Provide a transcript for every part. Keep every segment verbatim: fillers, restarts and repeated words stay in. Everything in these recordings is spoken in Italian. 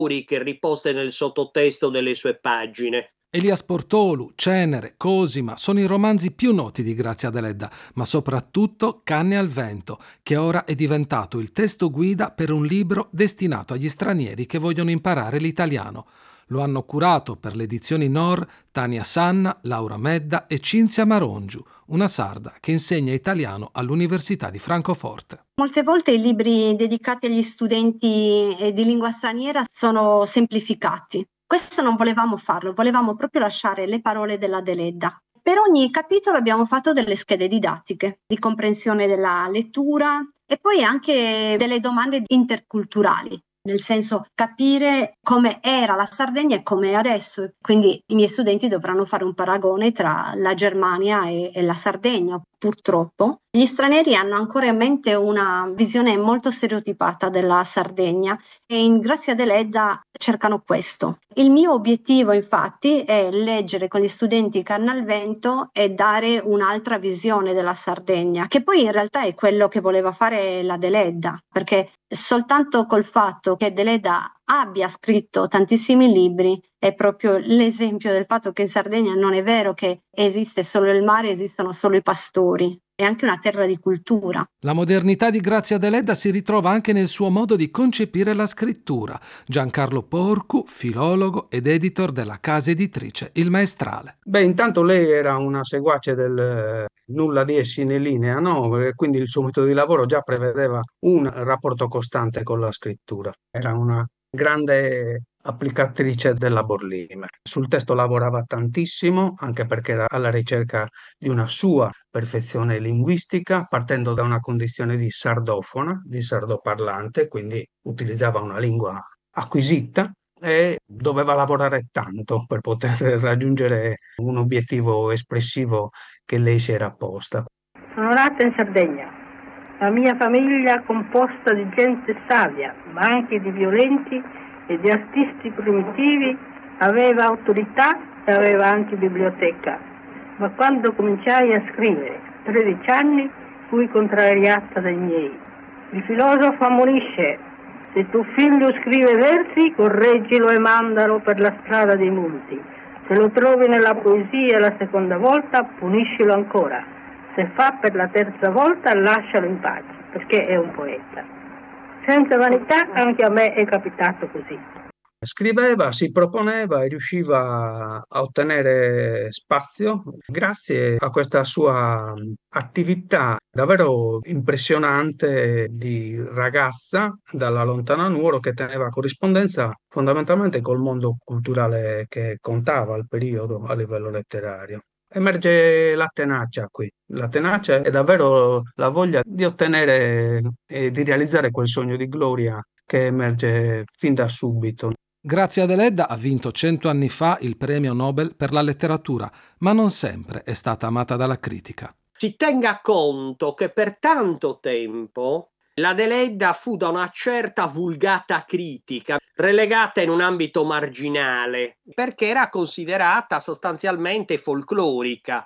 che riposte nel sottotesto delle sue pagine. Elias Portolu, Cenere, Cosima sono i romanzi più noti di Grazia Deledda, ma soprattutto Canne al vento, che ora è diventato il testo guida per un libro destinato agli stranieri che vogliono imparare l'italiano. Lo hanno curato per le edizioni Nor Tania Sanna, Laura Medda e Cinzia Marongiu, una sarda che insegna italiano all'Università di Francoforte. Molte volte i libri dedicati agli studenti di lingua straniera sono semplificati. Questo non volevamo farlo, volevamo proprio lasciare le parole della Deledda. Per ogni capitolo abbiamo fatto delle schede didattiche di comprensione della lettura e poi anche delle domande interculturali, nel senso capire come era la Sardegna e come è adesso. Quindi i miei studenti dovranno fare un paragone tra la Germania e, e la Sardegna. Purtroppo gli stranieri hanno ancora in mente una visione molto stereotipata della Sardegna e in Grazia Deledda cercano questo. Il mio obiettivo infatti è leggere con gli studenti Canne al vento e dare un'altra visione della Sardegna, che poi in realtà è quello che voleva fare la Deledda, perché soltanto col fatto che Deledda abbia scritto tantissimi libri è proprio l'esempio del fatto che in Sardegna non è vero che esiste solo il mare, esistono solo i pastori, è anche una terra di cultura. La modernità di Grazia Deledda si ritrova anche nel suo modo di concepire la scrittura. Giancarlo Porcu, filologo ed editor della casa editrice Il Maestrale. Beh, intanto lei era una seguace del eh, nulla di essi in linea, no? E quindi il suo metodo di lavoro già prevedeva un rapporto costante con la scrittura. Era una grande applicatrice della Borlime. Sul testo lavorava tantissimo, anche perché era alla ricerca di una sua perfezione linguistica, partendo da una condizione di sardofona, di sardoparlante, quindi utilizzava una lingua acquisita e doveva lavorare tanto per poter raggiungere un obiettivo espressivo che lei si era posta. Sono nata in Sardegna. La mia famiglia è composta di gente savia, ma anche di violenti e di artisti primitivi, aveva autorità e aveva anche biblioteca. Ma quando cominciai a scrivere, tredici anni, fui contrariata dai miei. Il filosofo ammonisce: se tuo figlio scrive versi, correggilo e mandalo per la strada dei monti. Se lo trovi nella poesia la seconda volta, puniscilo ancora. Se fa per la terza volta, lascialo in pace, perché è un poeta. Senza vanità, anche a me è capitato così. Scriveva, si proponeva e riusciva a ottenere spazio grazie a questa sua attività davvero impressionante di ragazza dalla lontana Nuoro che teneva corrispondenza fondamentalmente col mondo culturale che contava al periodo a livello letterario. Emerge la tenacia qui, la tenacia è davvero la voglia di ottenere e di realizzare quel sogno di gloria che emerge fin da subito. Grazia Deledda ha vinto cento anni fa il premio Nobel per la letteratura, ma non sempre è stata amata dalla critica. Si tenga conto che per tanto tempo la Deledda fu da una certa vulgata critica relegata in un ambito marginale, perché era considerata sostanzialmente folclorica,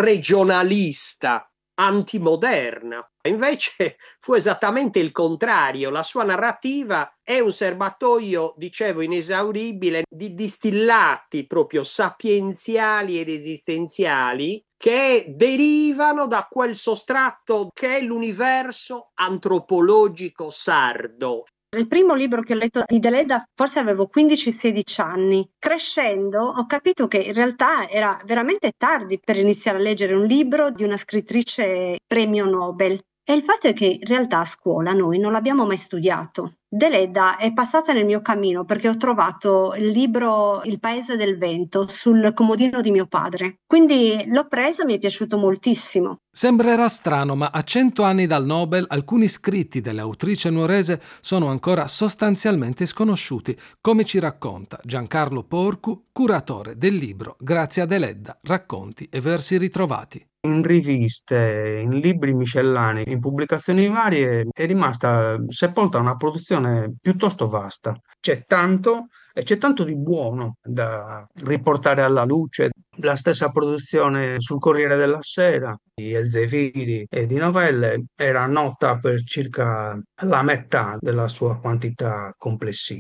regionalista, antimoderna. Invece fu esattamente il contrario. La sua narrativa è un serbatoio, dicevo, inesauribile di distillati proprio sapienziali ed esistenziali che derivano da quel sostrato che è l'universo antropologico sardo. Il primo libro che ho letto di Deledda forse avevo quindici sedici anni. Crescendo ho capito che in realtà era veramente tardi per iniziare a leggere un libro di una scrittrice premio Nobel. E il fatto è che in realtà a scuola noi non l'abbiamo mai studiato. Deledda è passata nel mio cammino perché ho trovato il libro Il paese del vento sul comodino di mio padre. Quindi l'ho preso e mi è piaciuto moltissimo. Sembrerà strano, ma a cento anni dal Nobel alcuni scritti dell'autrice nuorese sono ancora sostanzialmente sconosciuti, come ci racconta Giancarlo Porcu, curatore del libro Grazia Deledda, racconti e versi ritrovati. In riviste, in libri miscellanei, in pubblicazioni varie, è rimasta sepolta una produzione piuttosto vasta. C'è tanto e c'è tanto di buono da riportare alla luce. La stessa produzione sul Corriere della Sera di Elzeviri e di novelle era nota per circa la metà della sua quantità complessiva.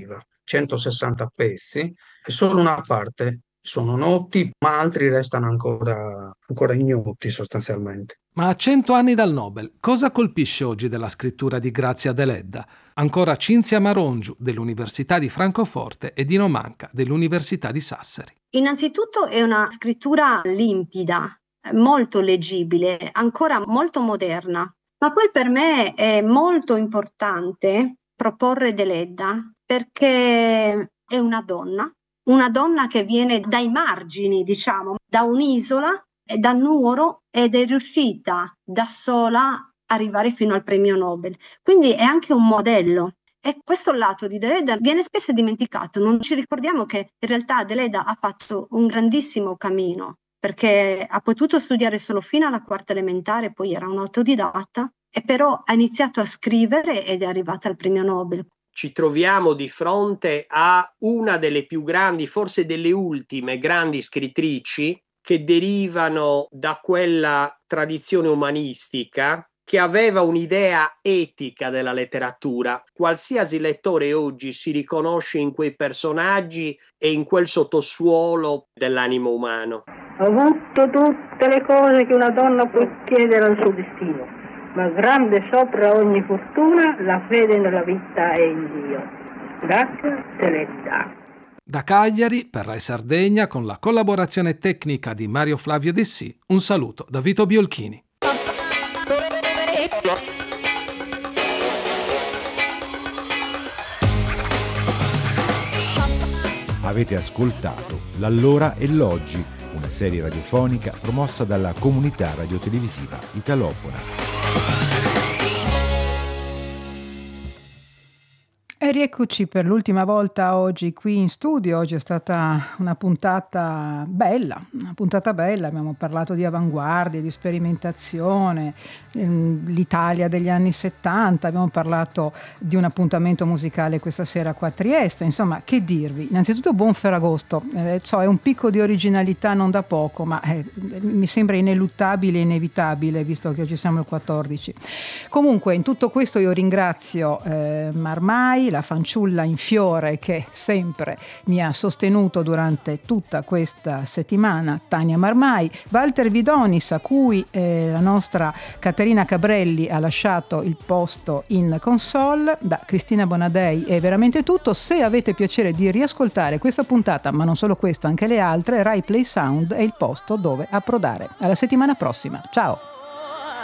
centosessanta pezzi e solo una parte sono noti, ma altri restano ancora, ancora ignoti sostanzialmente. Ma a cento anni dal Nobel, cosa colpisce oggi della scrittura di Grazia Deledda? Ancora Cinzia Marongiu dell'Università di Francoforte e Dino Manca dell'Università di Sassari. Innanzitutto è una scrittura limpida, molto leggibile, ancora molto moderna. Ma poi per me è molto importante proporre Deledda perché è una donna, una donna che viene dai margini, diciamo, da un'isola, da Nuoro, ed è riuscita da sola a arrivare fino al premio Nobel. Quindi è anche un modello. E questo lato di Deledda viene spesso dimenticato, non ci ricordiamo che in realtà Deledda ha fatto un grandissimo cammino, perché ha potuto studiare solo fino alla quarta elementare, poi era un autodidatta, e però ha iniziato a scrivere ed è arrivata al premio Nobel. Ci troviamo di fronte a una delle più grandi, forse delle ultime grandi scrittrici che derivano da quella tradizione umanistica che aveva un'idea etica della letteratura. Qualsiasi lettore oggi si riconosce in quei personaggi e in quel sottosuolo dell'animo umano. Ho avuto tutte le cose che una donna può chiedere al suo destino, ma grande sopra ogni fortuna la fede nella vita e in Dio. Grazie, Deledda. Da Cagliari, per Rai Sardegna, con la collaborazione tecnica di Mario Flavio Dessì, un saluto da Vito Biolchini. Avete ascoltato L'Allora e l'Oggi, una serie radiofonica promossa dalla comunità radiotelevisiva italofona. E rieccoci per l'ultima volta oggi qui in studio. Oggi è stata una puntata bella, una puntata bella, abbiamo parlato di avanguardie, di sperimentazione, l'Italia degli anni settanta, abbiamo parlato di un appuntamento musicale questa sera qua a Trieste, insomma, che dirvi? Innanzitutto buon Ferragosto, eh, so, è un picco di originalità non da poco, ma eh, mi sembra ineluttabile e inevitabile, visto che oggi siamo il quattordici. Comunque, in tutto questo io ringrazio eh, Marmai, la fanciulla in fiore che sempre mi ha sostenuto durante tutta questa settimana, Tania Marmai, Walter Vidonis, a cui eh, la nostra Caterina Cabrelli ha lasciato il posto in console. Da Cristina Bonadei è veramente tutto. Se avete piacere di riascoltare questa puntata, ma non solo questa, anche le altre, Rai Play Sound è il posto dove approdare. Alla settimana prossima, ciao!